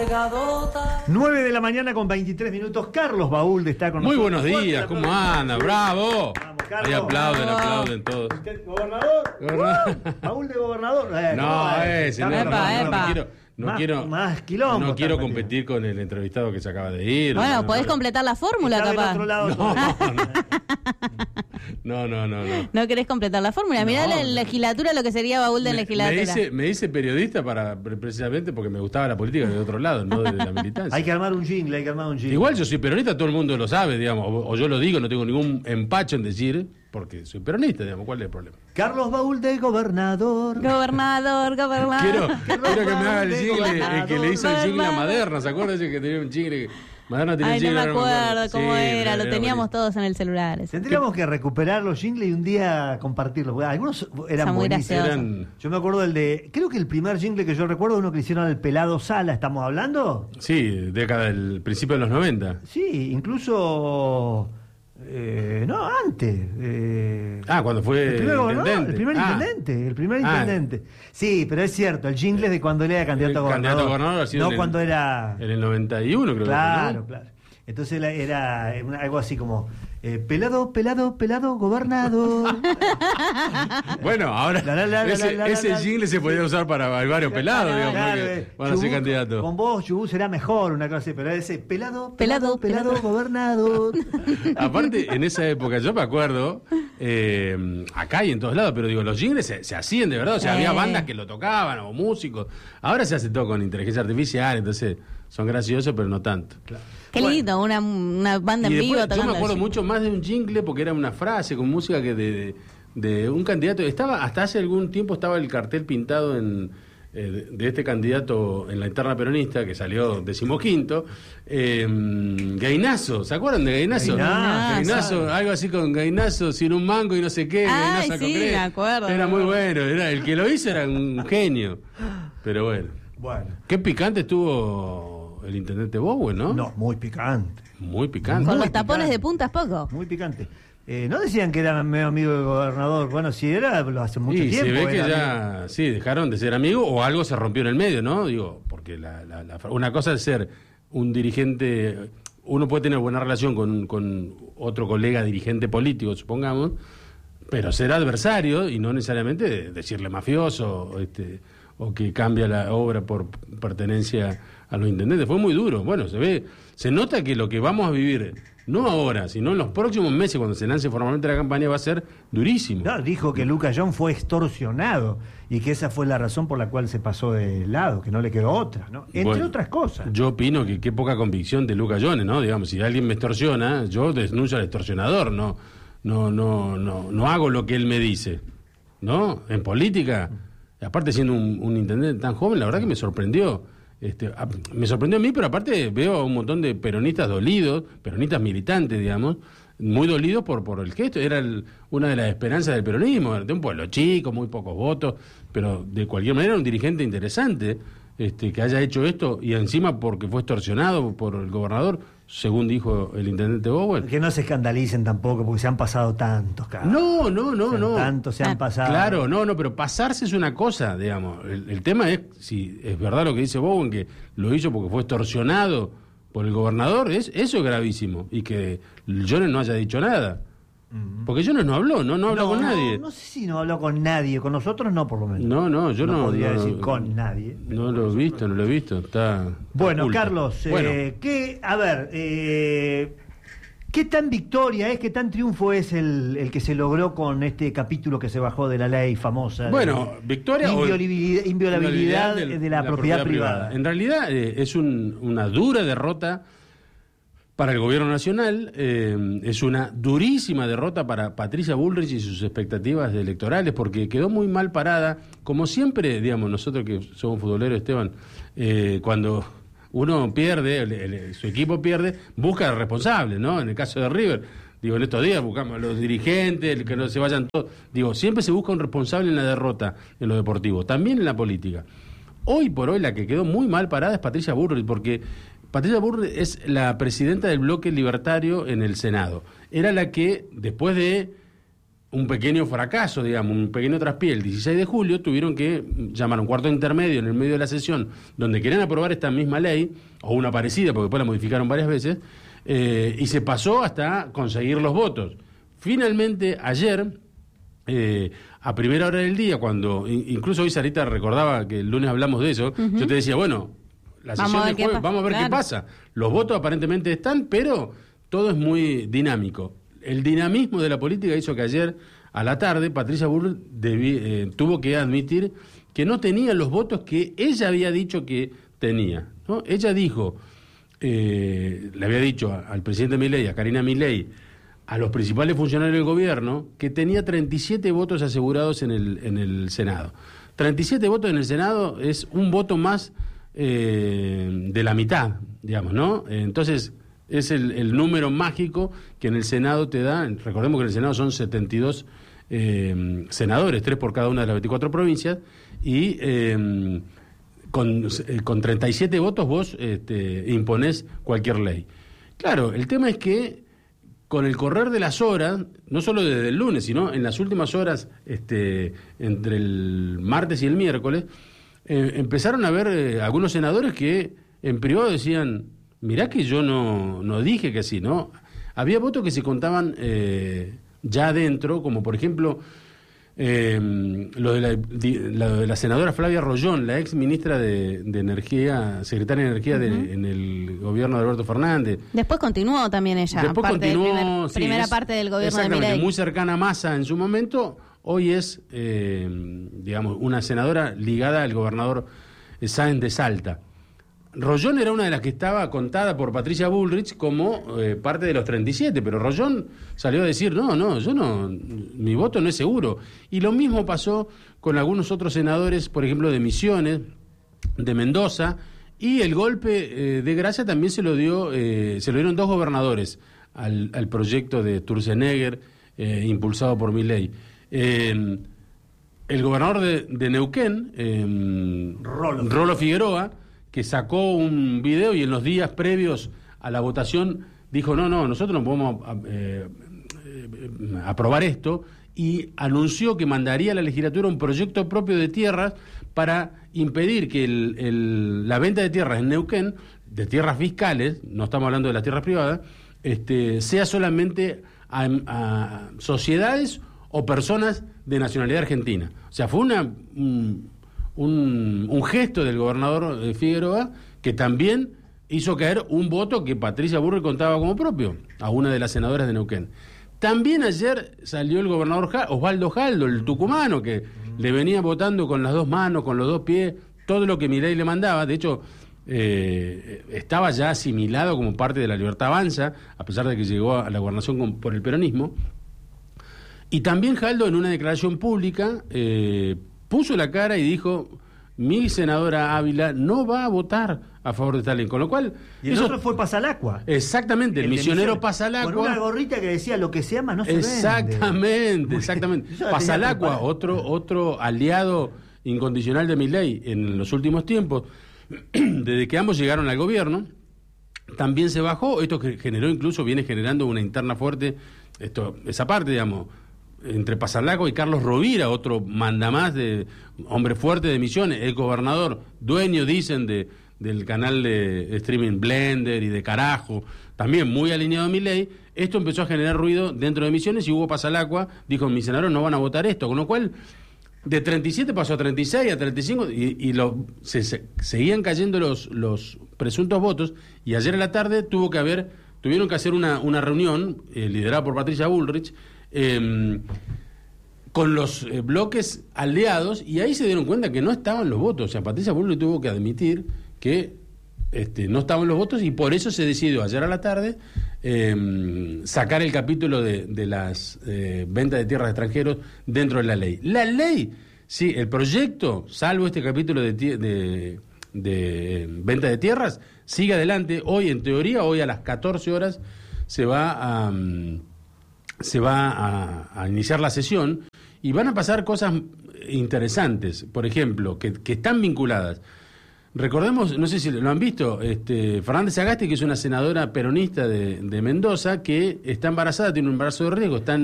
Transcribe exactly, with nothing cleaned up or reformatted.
nueve de la mañana con veintitrés minutos. Carlos Baúlde está con Muy nosotros. buenos días, ¿cómo anda? ¡Bravo! Vamos, Carlos. Ahí aplauden, aplauden todos. ¿Usted, gobernador? Gobernador. Uh, Baúlde, gobernador. Eh, No, ese, no, no, epa, no, no, epa. no quiero, no Más- quiero, más quilombo no quiero está competir metido. con el entrevistado que se acaba de ir. Bueno, no, podés no, completar la fórmula, Está del capaz. otro lado. No, no, no, no, no. No querés completar la fórmula. Mirá No, la no. legislatura, lo que sería Baúlde en Me, me, legislatura. hice, me hice periodista para precisamente porque me gustaba la política de otro lado, no de la militancia. Hay que armar un jingle, hay que armar un jingle. Igual yo soy peronista, todo el mundo lo sabe, digamos, o, o yo lo digo, no tengo ningún empacho en decir, porque soy peronista, digamos, ¿cuál es el problema? Carlos Baúlde, gobernador. Gobernador, gobernador. Quiero, quiero que me haga el Baúlde, jingle, el que le hizo el jingle a gobernador. Maderna, ¿se acuerdan ese que tenía un jingle? Maderna tenía Ay, un no jingle. me ahora acuerdo cómo Sí, era, lo teníamos buenísimo. todos en el celular. ese. Tendríamos que recuperar los jingles y un día compartirlos. Algunos eran Son muy buenísimos. graciosos. Eran- Yo me acuerdo del de. Creo que el primer jingle que yo recuerdo, uno que le hicieron al Pelado Sala, ¿estamos hablando? Sí, década del principio de los noventa. Sí, incluso. eh, no, antes. eh, Ah, cuando fue el primer gobernador, intendente. el primer Ah. intendente, el primer Ah. intendente. Sí, pero es cierto, el jingle es de cuando él era candidato a El gobernador. candidato a gobernador ha sido no en el- cuando era. En el noventa y uno, creo Claro, que fue, ¿no? claro. Entonces era, era una- algo así como: eh, pelado, pelado, pelado, gobernador. Bueno, ahora La, la, la, la, ese, la, la, ese la. jingle se podía usar para varios pelados, digamos, Claro, porque eh, van a ser Chubut, candidatos. Con vos, Chubut será mejor, una cosa así, pero ese pelado, pelado, Pelado, pelado, pelado. gobernador. Aparte, en esa época, yo me acuerdo, eh, acá y en todos lados, pero digo, los jingles se, se hacían de verdad, o sea, Eh. había bandas que lo tocaban, o músicos. Ahora se hace todo con inteligencia artificial, entonces son graciosos, pero no tanto. Qué lindo, una, una banda Y en vivo después, yo tocando. me acuerdo así. mucho más de un jingle porque era una frase con música que de, de, de un candidato. Estaba hasta hace algún tiempo estaba el cartel pintado en eh, de, de este candidato en la interna peronista que salió decimoquinto, eh, Gainazo, ¿se acuerdan de Gainazo? Gainazo. Gainazo, algo así con Gainazo sin un mango y no sé qué. Ay, Gainazo sí, Coclé. me acuerdo. Era muy bueno, era el que lo hizo era un genio. Pero bueno, Bueno, qué picante estuvo el intendente Bowen, ¿no? no, muy picante, Muy picante. Con muy los tapones picante. de puntas poco. muy picante. Eh, no decían que era medio amigo del gobernador. Bueno, si era, lo hace mucho Y tiempo. se ve que era ya, amigo. sí, dejaron de ser amigos o algo se rompió en el medio, ¿no? Digo, porque la, la- la- una cosa es ser un dirigente, uno puede tener buena relación con, con otro colega dirigente político, supongamos, pero ser adversario y no necesariamente decirle mafioso o, este, o que cambia la obra por pertenencia a los intendentes. Fue muy duro. Bueno, se ve, se nota que lo que vamos a vivir, no ahora, sino en los próximos meses, cuando se lance formalmente la campaña, va a ser durísimo. No, dijo que Luca John fue extorsionado y que esa fue la razón por la cual se pasó de lado, que no le quedó otra, ¿no? Entre Bueno, otras cosas. Yo opino que qué poca convicción de Luca Jones, ¿no? Digamos, si alguien me extorsiona, yo denuncio al extorsionador, no, no, no, no, no hago lo que él me dice, ¿no? En política, aparte siendo un, un intendente tan joven, la verdad que me sorprendió. Este, a- me sorprendió a mí, pero aparte veo a un montón de peronistas dolidos, peronistas militantes, digamos, muy dolidos por, por el gesto. Era el- una de las esperanzas del peronismo, de un pueblo chico, muy pocos votos, pero de cualquier manera un dirigente interesante este, que haya hecho esto y encima porque fue extorsionado por el gobernador, según dijo el intendente Bowen. Que no se escandalicen tampoco, porque se han pasado tantos, cabrón. No, no, no, Se han- no. Tantos se han Ah, pasado. Claro, no, no, pero pasarse es una cosa, digamos. El, el tema es si es verdad lo que dice Bowen, que lo hizo porque fue extorsionado por el gobernador, es eso es gravísimo. Y que Jones no haya dicho nada. Porque Jones no habló, no, no habló con nadie. No sé si no habló con nadie, con nosotros no, por lo menos. No, no, yo no. podría no, decir con nadie. No lo he visto, no lo he visto. Está. está Bueno, oculto. Carlos, eh, Bueno, ¿qué, a ver, eh, ¿qué tan victoria es, qué tan triunfo es el, el que se logró con este capítulo que se bajó de la ley famosa? Bueno, de victoria o- inviolabilidad, inviolabilidad del- de la, propiedad, privada. En realidad eh, es un- una dura derrota para el gobierno nacional, eh, es una durísima derrota para Patricia Bullrich y sus expectativas electorales, porque quedó muy mal parada, como siempre, digamos, nosotros que somos futboleros, Esteban, eh, cuando uno pierde, el- el- su equipo pierde, busca al responsable, ¿no? En el caso de River, digo, en estos días buscamos a los dirigentes, que no se vayan todos, digo, siempre se busca un responsable en la derrota en lo deportivo, también en la política. Hoy por hoy la que quedó muy mal parada es Patricia Bullrich, porque Patricia Bullrich es la presidenta del bloque libertario en el Senado. Era la que, después de un pequeño fracaso, digamos, un pequeño traspié. El dieciséis de julio tuvieron que llamar a un cuarto intermedio en el medio de la sesión, donde querían aprobar esta misma ley, o una parecida, porque después la modificaron varias veces, eh, y se pasó hasta conseguir los votos. Finalmente, ayer, eh, a primera hora del día, cuando incluso hoy Sarita recordaba que el lunes hablamos de eso, uh-huh. yo te decía, bueno, la vamos sesión a de jueves, vamos a ver claro. qué pasa. Los votos aparentemente están, pero todo es muy dinámico. El dinamismo de la política hizo que ayer a la tarde Patricia Bullrich debí, eh, tuvo que admitir que no tenía los votos que ella había dicho que tenía, ¿no? Ella dijo, eh, le había dicho a, al presidente Milei, a Karina Milei, a los principales funcionarios del gobierno, que tenía treinta y siete votos asegurados en el, en el Senado. treinta y siete votos en el Senado es un voto más eh, de la mitad, digamos, ¿no? Entonces, es el, el número mágico que en el Senado te da. Recordemos que en el Senado son setenta y dos eh, senadores, tres por cada una de las veinticuatro provincias, y eh, con, eh, con treinta y siete votos vos este, imponés cualquier ley. Claro, el tema es que con el correr de las horas, no solo desde el lunes, sino en las últimas horas, este, entre el martes y el miércoles, eh, empezaron a haber eh, algunos senadores que en privado decían, mirá que yo no, no dije que sí, ¿no? Había votos que se contaban eh, ya adentro, como por ejemplo eh, lo, de la, lo de la senadora Flavia Rollón, la ex ministra de, de Energía, secretaria de Energía uh-huh. de, en el gobierno de Alberto Fernández. Después continuó también ella, Después parte continuó, del primer, sí, primera es, parte del gobierno de Milei. Muy cercana a Massa en su momento, hoy es, eh, digamos, una senadora ligada al gobernador Sáenz de Salta. Rollón era una de las que estaba contada por Patricia Bullrich como eh, parte de los treinta y siete, pero Rollón salió a decir, no, no, yo no, mi voto no es seguro. Y lo mismo pasó con algunos otros senadores, por ejemplo, de Misiones, de Mendoza, y el golpe eh, de gracia también se lo dio, eh, se lo dieron dos gobernadores al, al proyecto de Sturzenegger, eh, impulsado por Milei. Eh, el gobernador de, de Neuquén, eh, Rolo. Rolo Figueroa, que sacó un video y en los días previos a la votación dijo, no, no, nosotros no podemos eh, eh, aprobar esto, y anunció que mandaría a la legislatura un proyecto propio de tierras para impedir que el, el, la venta de tierras en Neuquén, de tierras fiscales, no estamos hablando de las tierras privadas, este, sea solamente a, a sociedades o personas de nacionalidad argentina. O sea, fue una... Un, Un, un gesto del gobernador de Figueroa que también hizo caer un voto que Patricia Bullrich contaba como propio a una de las senadoras de Neuquén. También ayer salió el gobernador Osvaldo Jaldo, el tucumano, que mm. le venía votando con las dos manos, con los dos pies, todo lo que Milei le mandaba. De hecho, eh, estaba ya asimilado como parte de la Libertad Avanza, a pesar de que llegó a la gobernación con, por el peronismo. Y también Jaldo, en una declaración pública, eh, puso la cara y dijo, mi senadora Ávila no va a votar a favor de esta ley, con lo cual... Y el eso, otro fue Pasalacua. Exactamente, el, el misionero Pasalacua. Con una gorrita que decía, lo que se ama no se exactamente, vende. Exactamente, exactamente. Pasalacua, otro, otro aliado incondicional de Milei en los últimos tiempos, desde que ambos llegaron al gobierno, también se bajó. Esto que generó, incluso viene generando una interna fuerte, esto, esa parte, digamos, entre Pasalacua y Carlos Rovira, otro mandamás, de hombre fuerte de Misiones, el gobernador, dueño, dicen, de del canal de streaming Blender y de Carajo, también muy alineado a Milei. Esto empezó a generar ruido dentro de Misiones y Hugo Pasalacua dijo, mis senadores no van a votar esto, con lo cual de treinta y siete pasó a treinta y seis, a treinta y cinco, y, y lo, se, se, seguían cayendo los, los presuntos votos, y ayer en la tarde tuvo que haber, tuvieron que hacer una, una reunión, eh, liderada por Patricia Bullrich, Eh, con los eh, bloques aliados, y ahí se dieron cuenta que no estaban los votos. O sea, Patricia Bullrich tuvo que admitir que este, no estaban los votos, y por eso se decidió ayer a la tarde eh, sacar el capítulo de, de las eh, ventas de tierras de extranjeros dentro de la ley. La ley, sí, el proyecto, salvo este capítulo de, de, de venta de tierras, sigue adelante. Hoy, en teoría, hoy a las catorce horas se va a... Um, se va a, a iniciar la sesión y van a pasar cosas interesantes, por ejemplo, que, que están vinculadas. Recordemos, no sé si lo han visto, este, Fernández Sagasti, que es una senadora peronista de, de Mendoza, que está embarazada, tiene un embarazo de riesgo, está en